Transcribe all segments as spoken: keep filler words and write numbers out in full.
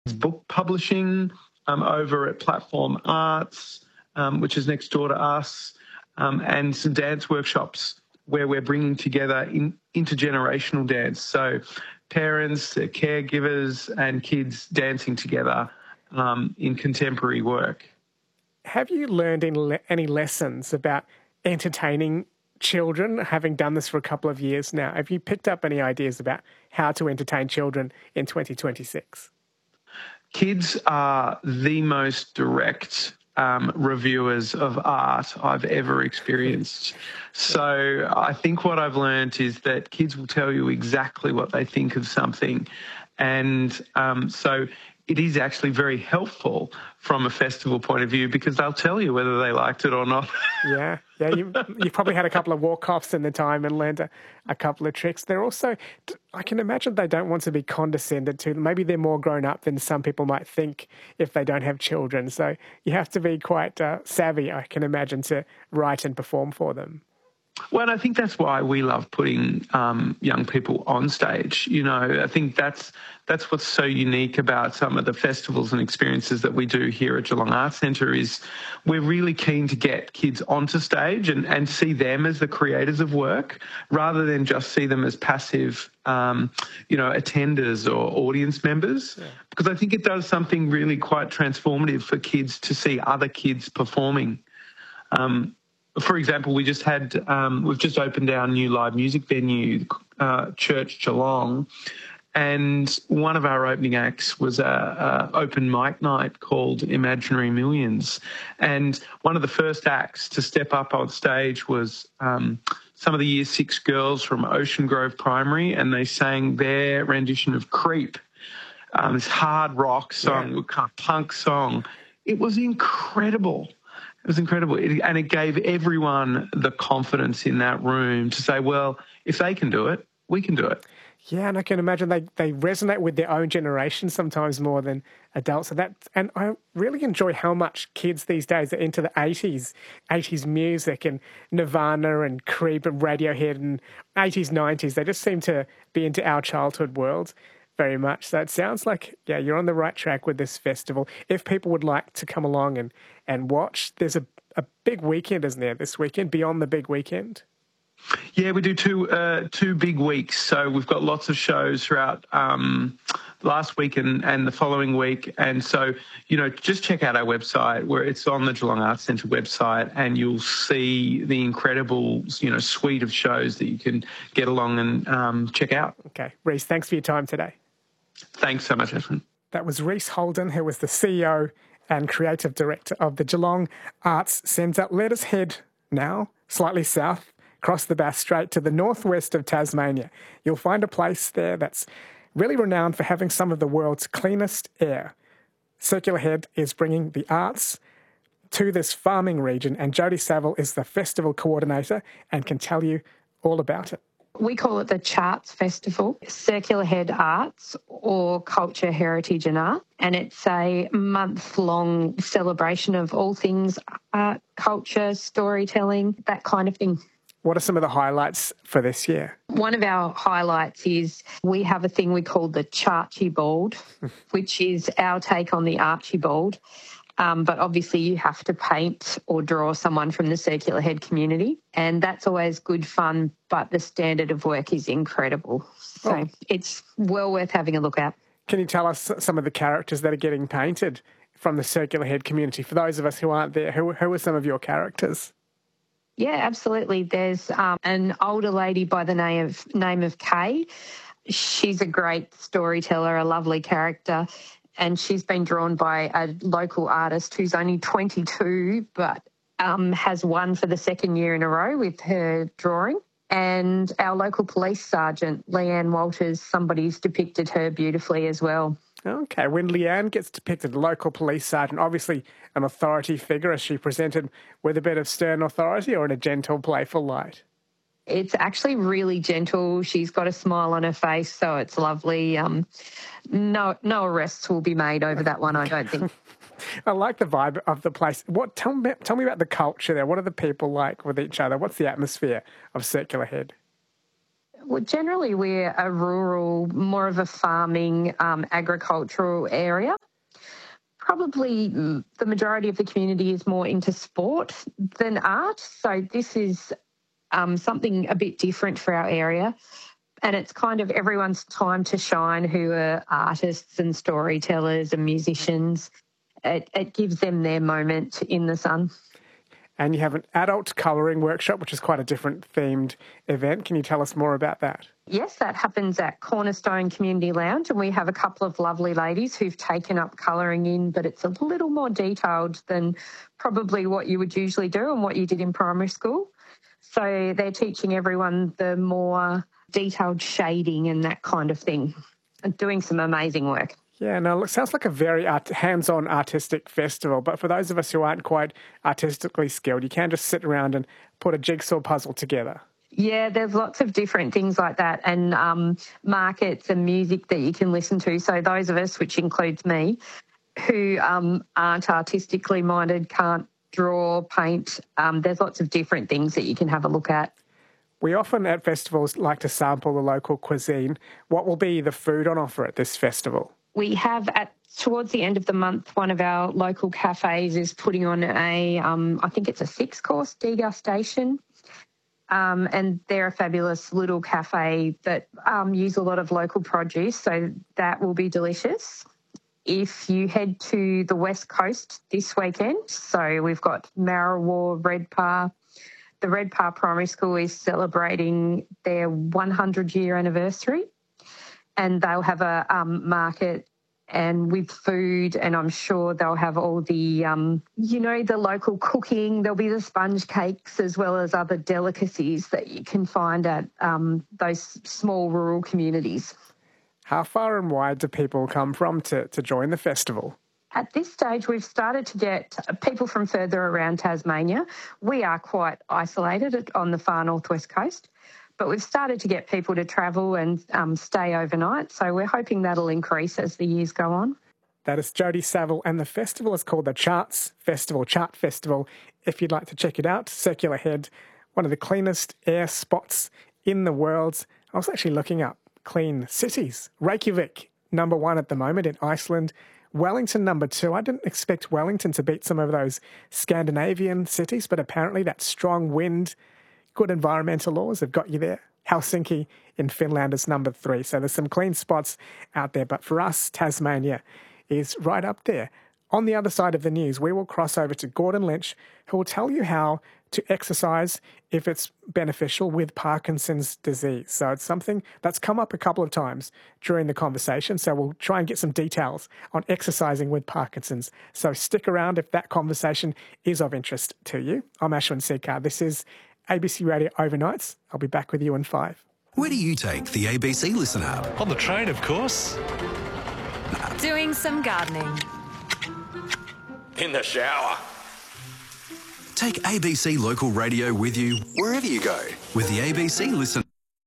book publishing um, over at Platform Arts, um, which is next door to us, um, and some dance workshops where we're bringing together in, intergenerational dance. So parents, uh, caregivers and kids dancing together um, in contemporary work. Have you learned any, le- any lessons about entertaining children, having done this for a couple of years now? Have you picked up any ideas about how to entertain children in twenty twenty-six? Kids are the most direct um, reviewers of art I've ever experienced. So I think what I've learned is that kids will tell you exactly what they think of something. And um, so it is actually very helpful from a festival point of view because they'll tell you whether they liked it or not. Yeah, yeah. You you probably had a couple of walk-offs in the time and learned a, a couple of tricks. They're also, I can imagine they don't want to be condescended to. Maybe they're more grown up than some people might think if they don't have children. So you have to be quite uh, savvy, I can imagine, to write and perform for them. Well, and I think that's why we love putting um, young people on stage. You know, I think that's that's what's so unique about some of the festivals and experiences that we do here at Geelong Arts Centre is we're really keen to get kids onto stage and, and see them as the creators of work rather than just see them as passive, um, you know, attenders or audience members. Yeah. Because I think it does something really quite transformative for kids to see other kids performing. Um, For example, we just had, um, we've just opened our new live music venue, uh, Church Geelong, and one of our opening acts was a, a open mic night called Imaginary Millions. And one of the first acts to step up on stage was um, some of the year six girls from Ocean Grove Primary, and they sang their rendition of Creep, um, this hard rock song, yeah. kind of punk song. It was incredible. It was incredible. It, and it gave everyone the confidence in that room to say, well, if they can do it, we can do it. Yeah, and I can imagine they, they resonate with their own generation sometimes more than adults. So that, and I really enjoy how much kids these days are into the eighties, eighties music and Nirvana and Creep and Radiohead and eighties, nineties. They just seem to be into our childhood world very much. So it sounds like, yeah, you're on the right track with this festival. If people would like to come along and, and watch, there's a, a big weekend, isn't there, this weekend, beyond the big weekend? Yeah, we do two uh, two big weeks. So we've got lots of shows throughout um, last week and, and the following week. And so, you know, just check out our website where it's on the Geelong Arts Centre website and you'll see the incredible, you know, suite of shows that you can get along and um, check out. Okay. Rhys, thanks for your time today. Thanks so much, Efren. That was Rhys Holden, who was the C E O and creative director of the Geelong Arts Centre. Let us head now slightly south, across the Bass Strait to the northwest of Tasmania. You'll find a place there that's really renowned for having some of the world's cleanest air. Circular Head is bringing the arts to this farming region, and Jodie Saville is the festival coordinator and can tell you all about it. We call it the Charts Festival, Circular Head Arts or Culture, Heritage and Art. And it's a month-long celebration of all things art, culture, storytelling, that kind of thing. What are some of the highlights for this year? One of our highlights is we have a thing we call the Charchibald, which is our take on the Archibald. Um, but obviously you have to paint or draw someone from the Circular Head community, and that's always good fun, but the standard of work is incredible. So oh. It's well worth having a look at. Can you tell us some of the characters that are getting painted from the Circular Head community? For those of us who aren't there, who, who are some of your characters? Yeah, absolutely. There's um, an older lady by the name of, name of Kay. She's a great storyteller, a lovely character. And she's been drawn by a local artist who's only twenty-two but um, has won for the second year in a row with her drawing. And our local police sergeant, Leanne Walters, somebody's depicted her beautifully as well. Okay, when Leanne gets depicted, local police sergeant, obviously an authority figure, is she presented with a bit of stern authority or in a gentle, playful light? It's actually really gentle. She's got a smile on her face, so it's lovely. Um, no, no arrests will be made over that one, I don't think. I like the vibe of the place. What? Tell me, tell me about the culture there. What are the people like with each other? What's the atmosphere of Circular Head? Well, generally we're a rural, more of a farming, um, agricultural area. Probably the majority of the community is more into sport than art. So this is um, something a bit different for our area. And it's kind of everyone's time to shine who are artists and storytellers and musicians. It, it gives them their moment in the sun. And you have an adult colouring workshop, which is quite a different themed event. Can you tell us more about that? Yes, that happens at Cornerstone Community Lounge, and we have a couple of lovely ladies who've taken up colouring in, but it's a little more detailed than probably what you would usually do and what you did in primary school. So they're teaching everyone the more detailed shading and that kind of thing, and doing some amazing work. Yeah, no, it sounds like a very art- hands-on artistic festival, but for those of us who aren't quite artistically skilled, you can just sit around and put a jigsaw puzzle together. Yeah, there's lots of different things like that, and um, markets and music that you can listen to. So those of us, which includes me, who um, aren't artistically minded, can't draw, paint, um, there's lots of different things that you can have a look at. We often at festivals like to sample the local cuisine. What will be the food on offer at this festival? We have, at towards the end of the month, one of our local cafes is putting on a, um, I think it's a six-course degustation. Um, and they're a fabulous little cafe that um, use a lot of local produce, so that will be delicious. If you head to the West Coast this weekend, so we've got Marrawar, Redpa. The Redpa Primary School is celebrating their one hundred year anniversary, and they'll have a um, market and with food, and I'm sure they'll have all the, um, you know, the local cooking. There'll be the sponge cakes as well as other delicacies that you can find at um, those small rural communities. How far and wide do people come from to, to join the festival? At this stage, we've started to get people from further around Tasmania. We are quite isolated on the far northwest coast, but we've started to get people to travel and um, stay overnight. So we're hoping that'll increase as the years go on. That is Jodie Saville, and the festival is called the Charts Festival, Chart Festival. If you'd like to check it out, Circular Head, one of the cleanest air spots in the world. I was actually looking up clean cities. Reykjavik, number one at the moment in Iceland. Wellington, number two. I didn't expect Wellington to beat some of those Scandinavian cities, but apparently that strong wind, good environmental laws have got you there. Helsinki in Finland is number three. So there's some clean spots out there. But for us, Tasmania is right up there. On the other side of the news, we will cross over to Gordon Lynch, who will tell you how to exercise if it's beneficial with Parkinson's disease. So it's something that's come up a couple of times during the conversation. So we'll try and get some details on exercising with Parkinson's. So stick around if that conversation is of interest to you. I'm Ashwin Sekhar. This is A B C Radio Overnights. I'll be back with you in five. Where do you take the A B C Listen app? On the train, of course. Doing some gardening. In the shower. Take A B C Local Radio with you wherever you go with the A B C Listen.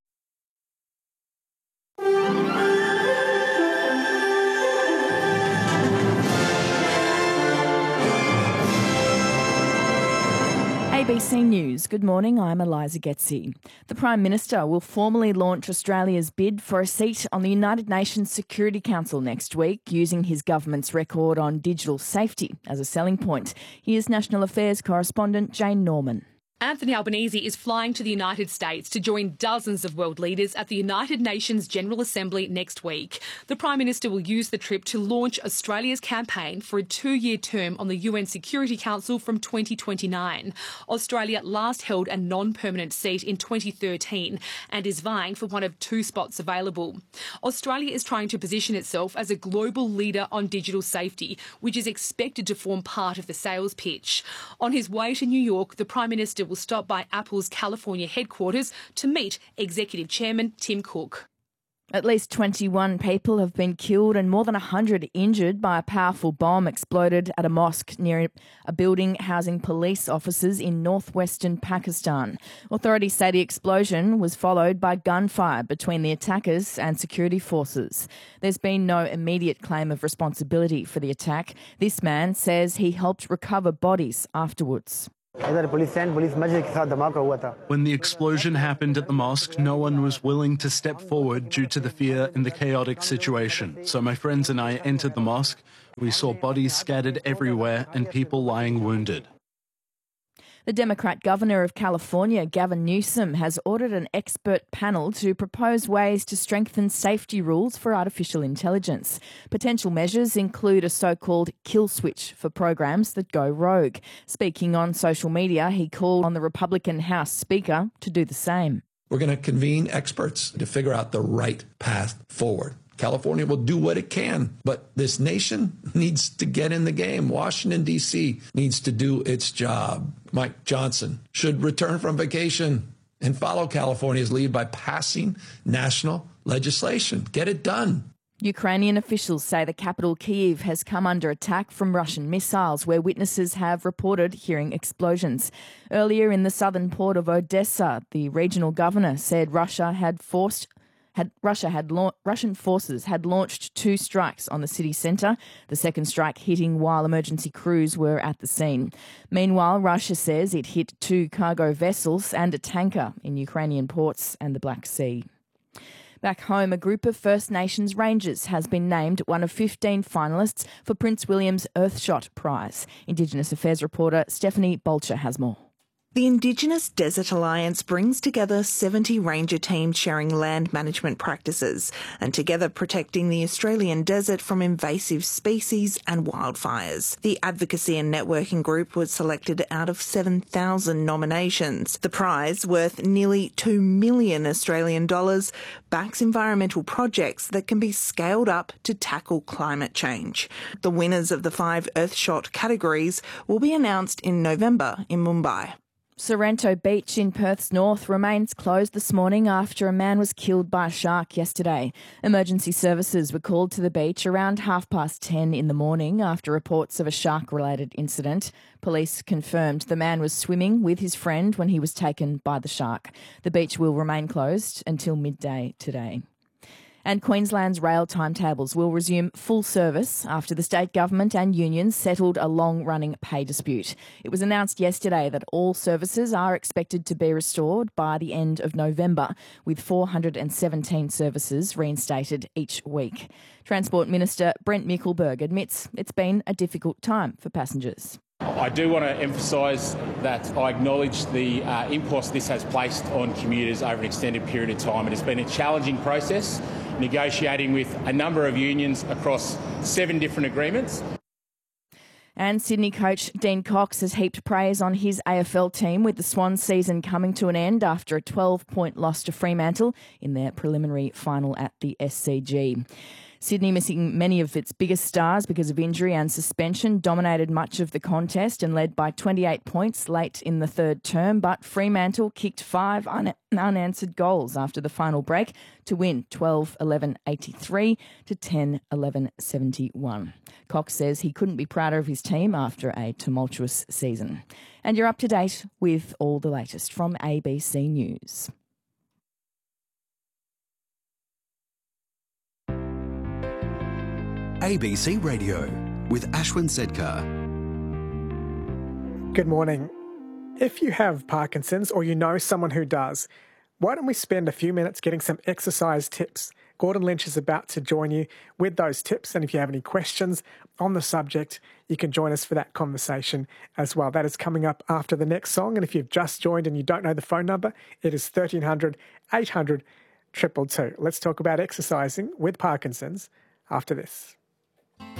A B C News. Good morning, I'm Eliza Getzi. The Prime Minister will formally launch Australia's bid for a seat on the United Nations Security Council next week, using his government's record on digital safety as a selling point. Here's National Affairs correspondent Jane Norman. Anthony Albanese is flying to the United States to join dozens of world leaders at the United Nations General Assembly next week. The Prime Minister will use the trip to launch Australia's campaign for a two-year term on the U N Security Council from twenty twenty-nine. Australia last held a non-permanent seat in twenty thirteen and is vying for one of two spots available. Australia is trying to position itself as a global leader on digital safety, which is expected to form part of the sales pitch. On his way to New York, the Prime Minister will stop by Apple's California headquarters to meet Executive Chairman Tim Cook. At least twenty-one people have been killed and more than one hundred injured by a powerful bomb exploded at a mosque near a building housing police officers in northwestern Pakistan. Authorities say the explosion was followed by gunfire between the attackers and security forces. There's been no immediate claim of responsibility for the attack. This man says he helped recover bodies afterwards. When the explosion happened at the mosque, no one was willing to step forward due to the fear in the chaotic situation. So my friends and I entered the mosque. We saw bodies scattered everywhere and people lying wounded. The Democrat governor of California, Gavin Newsom, has ordered an expert panel to propose ways to strengthen safety rules for artificial intelligence. Potential measures include a so-called kill switch for programs that go rogue. Speaking on social media, he called on the Republican House Speaker to do the same. We're going to convene experts to figure out the right path forward. California will do what it can, but this nation needs to get in the game. Washington, D C needs to do its job. Mike Johnson should return from vacation and follow California's lead by passing national legislation. Get it done. Ukrainian officials say the capital Kyiv has come under attack from Russian missiles, where witnesses have reported hearing explosions. Earlier in the southern port of Odessa, the regional governor said Russia had forced Had, Russia had la- Russian forces had launched two strikes on the city centre, the second strike hitting while emergency crews were at the scene. Meanwhile, Russia says it hit two cargo vessels and a tanker in Ukrainian ports and the Black Sea. Back home, a group of First Nations rangers has been named one of fifteen finalists for Prince William's Earthshot Prize. Indigenous Affairs reporter Stephanie Bolcher has more. The Indigenous Desert Alliance brings together seventy ranger teams sharing land management practices and together protecting the Australian desert from invasive species and wildfires. The advocacy and networking group was selected out of seven thousand nominations. The prize, worth nearly two million Australian dollars, backs environmental projects that can be scaled up to tackle climate change. The winners of the five Earthshot categories will be announced in November in Mumbai. Sorrento Beach in Perth's north remains closed this morning after a man was killed by a shark yesterday. Emergency services were called to the beach around half past ten in the morning after reports of a shark-related incident. Police confirmed the man was swimming with his friend when he was taken by the shark. The beach will remain closed until midday today. And Queensland's rail timetables will resume full service after the state government and unions settled a long-running pay dispute. It was announced yesterday that all services are expected to be restored by the end of November, with four hundred seventeen services reinstated each week. Transport Minister Brent Mickelberg admits it's been a difficult time for passengers. I do want to emphasise that I acknowledge the uh, impost this has placed on commuters over an extended period of time. It has been a challenging process, negotiating with a number of unions across seven different agreements. And Sydney coach Dean Cox has heaped praise on his A F L team, with the Swans season coming to an end after a twelve-point loss to Fremantle in their preliminary final at the S C G. Sydney, missing many of its biggest stars because of injury and suspension, dominated much of the contest and led by twenty-eight points late in the third term, but Fremantle kicked five un- unanswered goals after the final break to win twelve eleven eighty-three to ten eleven seventy-one. Cox says he couldn't be prouder of his team after a tumultuous season. And you're up to date with all the latest from A B C News. A B C Radio with Ashwin Sedkar. Good morning. If you have Parkinson's or you know someone who does, why don't we spend a few minutes getting some exercise tips? Gordon Lynch is about to join you with those tips, and if you have any questions on the subject, you can join us for that conversation as well. That is coming up after the next song, and if you've just joined and you don't know the phone number, it is thirteen hundred eight hundred two two two. Let's talk about exercising with Parkinson's after this.